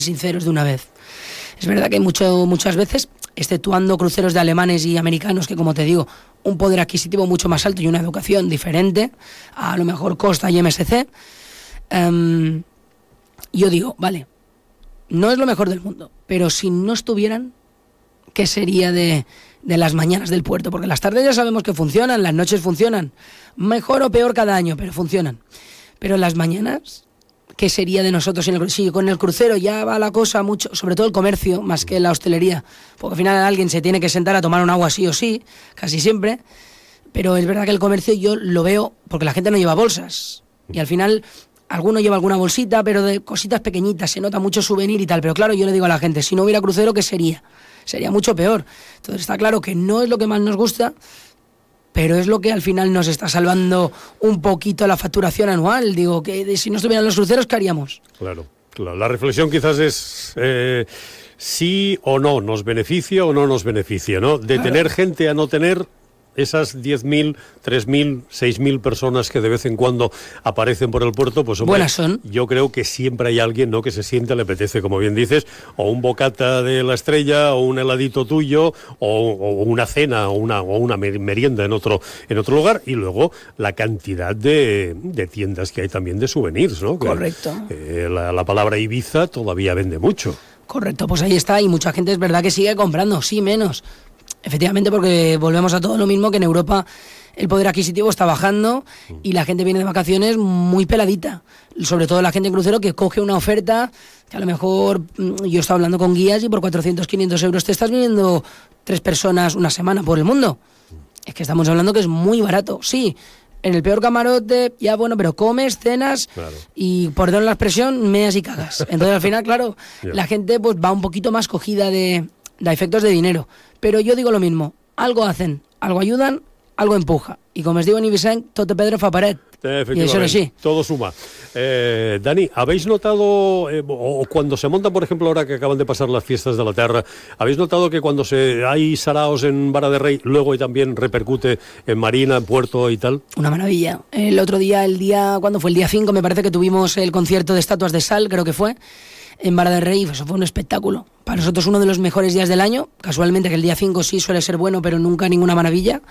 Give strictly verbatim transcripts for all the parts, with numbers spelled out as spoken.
sinceros de una vez. Es verdad que mucho, muchas veces, exceptuando cruceros de alemanes y americanos, que como te digo, un poder adquisitivo mucho más alto y una educación diferente, a lo mejor Costa y M S C, um, yo digo, vale, no es lo mejor del mundo, pero si no estuvieran, ¿qué sería de, de las mañanas del puerto? Porque las tardes ya sabemos que funcionan, las noches funcionan, mejor o peor cada año, pero funcionan. Pero las mañanas, ¿qué sería de nosotros en el, si con el crucero ya va la cosa mucho, sobre todo el comercio, más que la hostelería? Porque al final alguien se tiene que sentar a tomar un agua sí o sí, casi siempre, pero es verdad que el comercio yo lo veo porque la gente no lleva bolsas, y al final alguno lleva alguna bolsita, pero de cositas pequeñitas, se nota mucho souvenir y tal, pero claro, yo le digo a la gente, si no hubiera crucero, ¿qué sería? Sería mucho peor. Entonces está claro que no es lo que más nos gusta, pero es lo que al final nos está salvando un poquito la facturación anual. Digo, que si no estuvieran los cruceros, ¿qué haríamos? Claro, claro. La reflexión quizás es eh, sí o no, nos beneficia o no nos beneficia, ¿no? De claro. Tener gente a no tener esas diez mil, tres mil, seis mil personas que de vez en cuando aparecen por el puerto, pues hombre, buenas son. Yo creo que siempre hay alguien, ¿no?, que se siente, le apetece, como bien dices, o un bocata de la Estrella, o un heladito tuyo, o, o una cena, o una, o una merienda en otro, en otro lugar, y luego la cantidad de, de tiendas que hay también de souvenirs, ¿no? Correcto. Que, eh, la, la palabra Ibiza todavía vende mucho. Correcto, pues ahí está, y mucha gente es verdad que sigue comprando, sí, menos. Efectivamente, porque volvemos a todo lo mismo, que en Europa el poder adquisitivo está bajando y la gente viene de vacaciones muy peladita. Sobre todo la gente en crucero que coge una oferta que a lo mejor, yo estaba hablando con guías y por cuatrocientos, quinientos euros te estás viniendo tres personas una semana por el mundo. Es que estamos hablando que es muy barato, sí. En el peor camarote, ya bueno, pero comes, cenas, claro. Y por dar la expresión, meas y cagas. Entonces al final, claro, yeah. La gente pues va un poquito más cogida de, de efectos de dinero. Pero yo digo lo mismo, algo hacen, algo ayudan, algo empuja. Y como os digo en Ibiza, Tote Pedro fa paret. Y eso es así. Todo suma. Eh, Dani, ¿habéis notado, eh, o cuando se monta, por ejemplo, ahora que acaban de pasar las fiestas de la Terra, ¿habéis notado que cuando se hay saraos en Vara de Rey, luego también repercute en Marina, en Puerto y tal? Una maravilla. El otro día, el día, ¿cuándo fue? El día cinco, me parece que tuvimos el concierto de Estatuas de Sal, creo que fue, en Vara de Rey. Eso fue un espectáculo. Para nosotros uno de los mejores días del año. Casualmente que el día cinco sí suele ser bueno, pero nunca ninguna maravilla.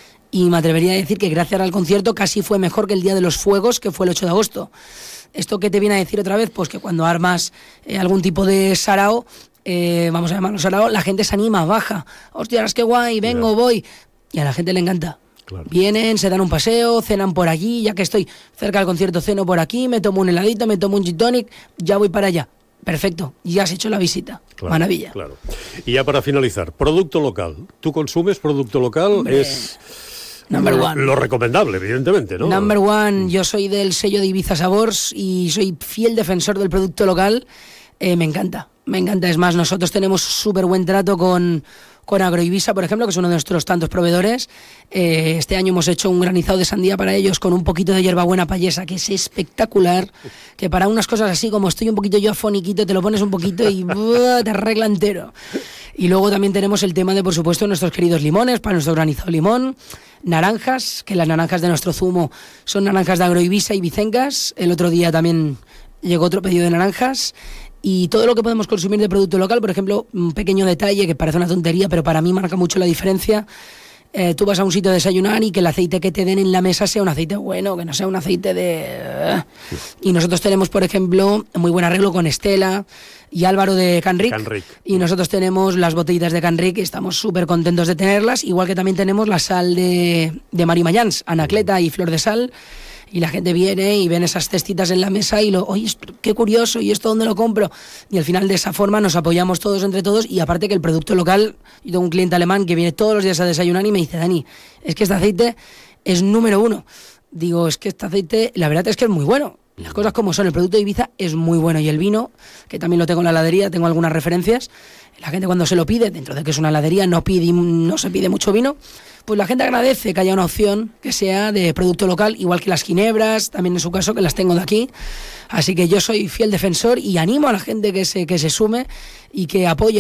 Y me atrevería a decir que gracias al concierto casi fue mejor que el Día de los Fuegos, que fue el ocho de agosto. ¿Esto qué te viene a decir otra vez? Pues que cuando armas eh, algún tipo de sarao, eh, vamos a llamarlo sarao, la gente se anima, baja. Hostias, qué guay, vengo, yeah. voy. Y a la gente le encanta. Claro. Vienen, se dan un paseo, cenan por allí, ya que estoy cerca del concierto, ceno por aquí, me tomo un heladito, me tomo un gin tonic, ya voy para allá. Perfecto, ya has hecho la visita. Claro, maravilla. Claro. Y ya para finalizar, producto local. ¿Tú consumes producto local? Hombre. Es... Number lo, one. Lo recomendable, evidentemente, ¿no? Number one. Yo soy del sello de Ibiza Sabors y soy fiel defensor del producto local. Eh, me encanta, me encanta. Es más, nosotros tenemos súper buen trato con, con Agroivisa, por ejemplo, que es uno de nuestros tantos proveedores. Eh, este año hemos hecho un granizado de sandía para ellos con un poquito de hierbabuena payesa, que es espectacular. Que para unas cosas así, como estoy un poquito yo afoniquito, te lo pones un poquito y ¡buah! Te arregla entero. Y luego también tenemos el tema de, por supuesto, nuestros queridos limones, para nuestro granizado de limón. Naranjas, que las naranjas de nuestro zumo son naranjas de Agroivisa y Vicencas. El otro día también llegó otro pedido de naranjas. Y todo lo que podemos consumir de producto local, por ejemplo, un pequeño detalle que parece una tontería, pero para mí marca mucho la diferencia. Eh, tú vas a un sitio de desayunar y que el aceite que te den en la mesa sea un aceite bueno, que no sea un aceite de... Y nosotros tenemos, por ejemplo, muy buen arreglo con Estela y Álvaro de Canric. Canric. Y nosotros tenemos las botellitas de Canric y estamos súper contentos de tenerlas, igual que también tenemos la sal de, de Marimayans, Anacleta y Flor de Sal. Y la gente viene y ven esas cestitas en la mesa y lo, oye, qué curioso, ¿y esto dónde lo compro? Y al final de esa forma nos apoyamos todos entre todos, y aparte que el producto local, yo tengo un cliente alemán que viene todos los días a desayunar y me dice, Dani, es que este aceite es número uno. Digo, es que este aceite, la verdad es que es muy bueno. Las cosas como son, el producto de Ibiza es muy bueno, y el vino, que también lo tengo en la heladería, tengo algunas referencias. La gente cuando se lo pide, dentro de que es una heladería, no pide, no se pide mucho vino, pues la gente agradece que haya una opción que sea de producto local, igual que las ginebras, también en su caso, que las tengo de aquí. Así que yo soy fiel defensor y animo a la gente que se, que se sume y que apoyen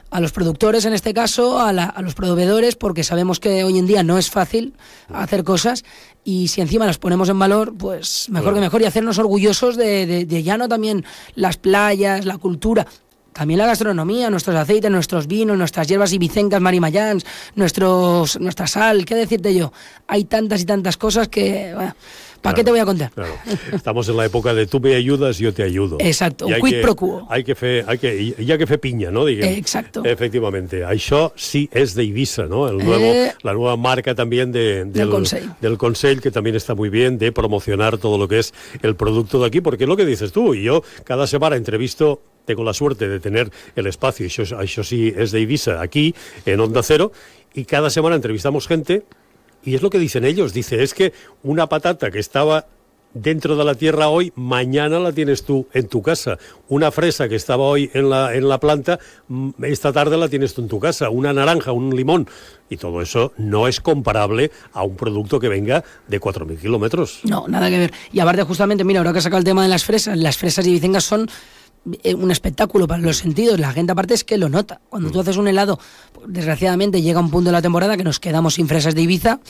a los productores en este caso, a, la, a los proveedores, porque sabemos que hoy en día no es fácil hacer cosas y si encima las ponemos en valor, pues mejor bueno. que mejor y hacernos orgullosos de, de, de ya no también las playas, la cultura, también la gastronomía, nuestros aceites, nuestros vinos, nuestras hierbas ibicencas, marimayans, nuestros, nuestra sal, ¿qué decirte yo? Hay tantas y tantas cosas que... Bueno, ¿para claro, qué te voy a contar? Claro. Estamos en la época de tú me ayudas, yo te ayudo. Exacto, un quid pro quo. Hay que fer, hay que, ja que fer pinya, no? Diguem. Exacto. Efectivamente. Això sí es de Ibiza, ¿no? El nuevo, eh, la nueva marca también de, del, del, Consell. del Consell, que también está muy bien, de promocionar todo lo que es el producto de aquí, porque es lo que dices tú, y yo cada semana entrevisto, tengo la suerte de tener el espacio, y això, això sí es de Ibiza, aquí, en Onda Cero, y cada semana entrevistamos gente. Y es lo que dicen ellos, dice, es que una patata que estaba dentro de la tierra hoy, mañana la tienes tú en tu casa. Una fresa que estaba hoy en la, en la planta, esta tarde la tienes tú en tu casa. Una naranja, un limón. Y todo eso no es comparable a un producto que venga de cuatro mil kilómetros. No, nada que ver. Y aparte, justamente, mira, ahora que has sacado el tema de las fresas, las fresas ibicengas son un espectáculo para los sentidos. La gente aparte es que lo nota. Cuando mm. tú haces un helado, desgraciadamente llega un punto de la temporada que nos quedamos sin fresas de Ibiza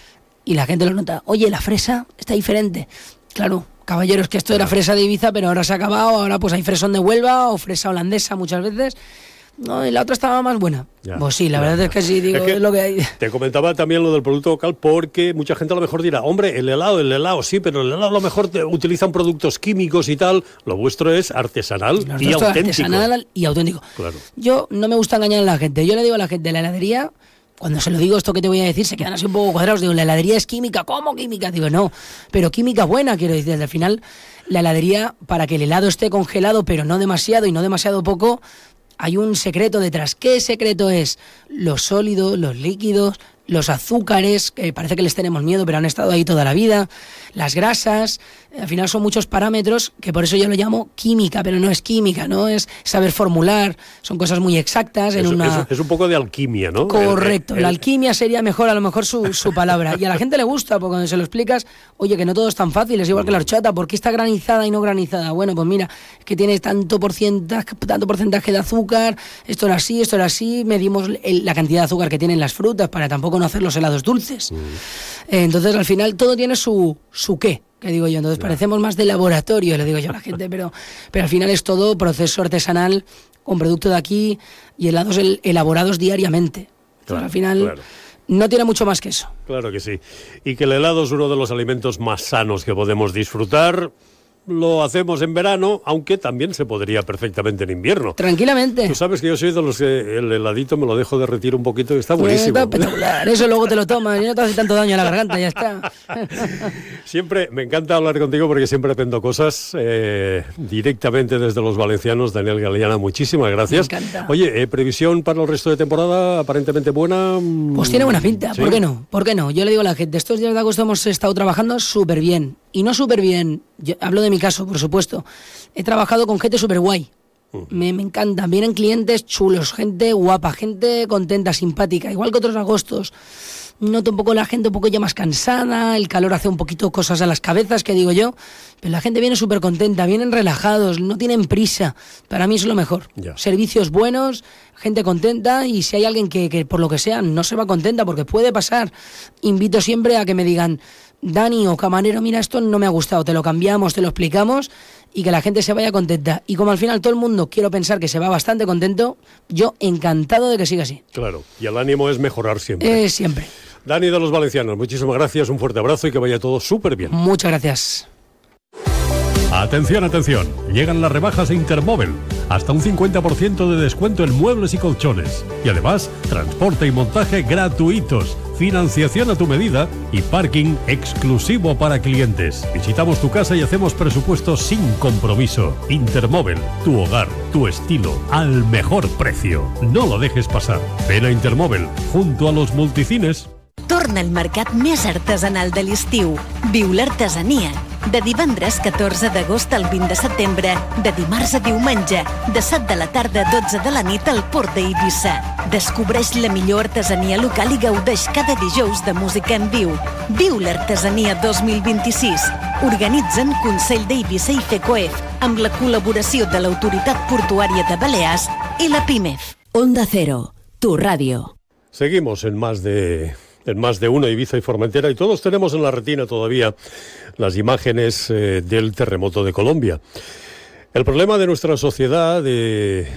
y la gente lo nota. Oye, la fresa está diferente. Claro, caballeros, que esto era fresa de Ibiza, pero ahora se ha acabado, ahora pues hay fresón de Huelva o fresa holandesa muchas veces. No, y la otra estaba más buena. Ya, pues sí, la ya, verdad ya. es que sí, digo, es, que es lo que hay. Te comentaba también lo del producto local porque mucha gente a lo mejor dirá, hombre, el helado, el helado, sí, pero el helado a lo mejor te utilizan productos químicos y tal. Lo vuestro es artesanal y auténtico. Artesanal y auténtico. Claro. Yo no me gusta engañar a la gente. Yo le digo a la gente, la heladería, cuando se lo digo esto que te voy a decir, se quedan así un poco cuadrados. Digo, la heladería es química. ¿Cómo química? Digo, no, pero química buena, quiero decir. Al final, la heladería, para que el helado esté congelado, pero no demasiado y no demasiado poco, hay un secreto detrás. ¿Qué secreto es? Los sólidos, los líquidos, los azúcares, que parece que les tenemos miedo, pero han estado ahí toda la vida, las grasas, al final son muchos parámetros que por eso yo lo llamo química, pero no es química, no es saber formular, son cosas muy exactas. En es, una... es, es un poco de alquimia, ¿no? Correcto, el, el, la alquimia sería mejor, a lo mejor su, su palabra, y a la gente le gusta, porque cuando se lo explicas, oye, que no todo es tan fácil, es igual que la horchata, ¿por qué está granizada y no granizada? Bueno, pues mira, es que tiene tanto porcentaje, tanto porcentaje de azúcar, esto era así, esto era así, medimos el, la cantidad de azúcar que tienen las frutas para tampoco no hacer los helados dulces. Mm. Eh, entonces, al final, todo tiene su, su qué, que digo yo. Entonces, yeah. parecemos más de laboratorio, le digo yo a la gente, pero, pero al final es todo proceso artesanal con producto de aquí y helados el, elaborados diariamente. Entonces, claro, al final... Claro. No tiene mucho más que eso. Claro que sí. Y que el helado es uno de los alimentos más sanos que podemos disfrutar. Lo hacemos en verano, aunque también se podría perfectamente en invierno. Tranquilamente. Tú sabes que yo soy de los que el heladito me lo dejo derretir un poquito y está buenísimo. Está espectacular. Eso luego te lo tomas y no te hace tanto daño a la garganta, ya está. Siempre me encanta hablar contigo porque siempre aprendo cosas eh, directamente desde los valencianos. Daniel Galeana, muchísimas gracias. Me encanta. Oye, eh, ¿previsión para el resto de temporada aparentemente buena? Pues tiene buena pinta, ¿sí? ¿Por qué no? ¿Por qué no? Yo le digo a la gente, estos días de agosto hemos estado trabajando súper bien. Y no súper bien, yo hablo de mi caso, por supuesto. He trabajado con gente súper guay. Uh-huh. Me, me encantan. Vienen clientes chulos, gente guapa, gente contenta, simpática. Igual que otros agostos. Noto un poco la gente un poco ya más cansada, el calor hace un poquito cosas a las cabezas, que digo yo. Pero la gente viene súper contenta, vienen relajados, no tienen prisa. Para mí es lo mejor. Yeah. Servicios buenos, gente contenta, y si hay alguien que, que por lo que sea no se va contenta, porque puede pasar, invito siempre a que me digan, Dani o camarero, mira, esto no me ha gustado, te lo cambiamos, te lo explicamos, y que la gente se vaya contenta. Y como al final todo el mundo, quiero pensar que se va bastante contento, yo encantado de que siga así. Claro, y el ánimo es mejorar siempre. Eh, siempre. Dani de los Valencianos, muchísimas gracias, un fuerte abrazo y que vaya todo súper bien. Muchas gracias. Atención, atención, llegan las rebajas de Intermóvil, hasta un cincuenta por ciento de descuento en muebles y colchones, y además transporte y montaje gratuitos, financiación a tu medida y parking exclusivo para clientes. Visitamos tu casa y hacemos presupuestos sin compromiso. Intermóvil, tu hogar, tu estilo, al mejor precio. No lo dejes pasar. Ven a Intermóvil, junto a los multicines. Torna al mercat més artesanal de l'estiu. Viu l'artesania. De divendres catorze d'agost al vint de setembre, de dimarts a diumenge, de set de la tarda a dotze de la nit al Port d'Eivissa. Descobreix la millor artesania local i gaudeix cada dijous de música en viu. Viu l'artesania dos mil vint-i-sis. Organitzen Consell d'Eivissa i FECOEF, amb la col·laboració de l'Autoritat Portuària de Balears i la PIMEF. Onda Cero, tu radio. Seguimos en más de en más de uno, Ibiza y Formentera, y todos tenemos en la retina todavía las imágenes eh, del terremoto de Colombia. El problema de nuestra sociedad, de,